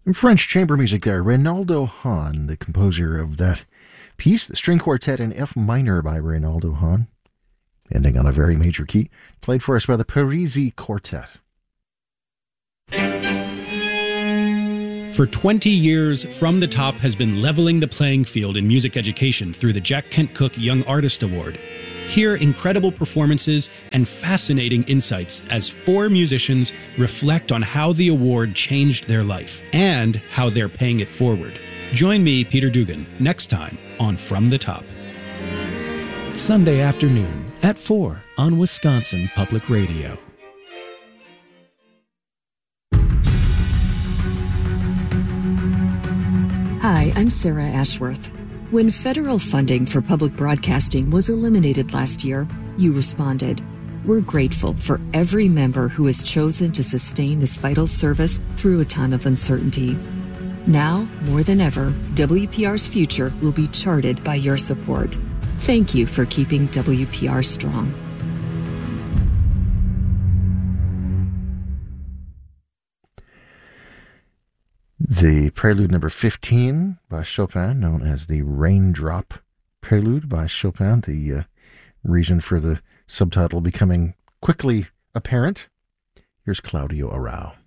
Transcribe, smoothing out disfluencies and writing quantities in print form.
French chamber music there. Reynaldo Hahn, the composer of that piece, the string quartet in F minor by Reynaldo Hahn, ending on a very major key, played for us by the Parisi Quartet. For 20 years, From the Top has been leveling the playing field in music education through the Jack Kent Cooke Young Artist Award. Hear incredible performances and fascinating insights as 4 musicians reflect on how the award changed their life and how they're paying it forward. Join me, Peter Dugan, next time on From the Top. Sunday afternoon at 4 on Wisconsin Public Radio. Hi, I'm Sarah Ashworth. When federal funding for public broadcasting was eliminated last year, you responded. We're grateful for every member who has chosen to sustain this vital service through a time of uncertainty. Now, more than ever, WPR's future will be charted by your support. Thank you for keeping WPR strong. The Prelude number 15 by Chopin, known as the Raindrop Prelude by Chopin, the reason for the subtitle becoming quickly apparent. Here's Claudio Arrau.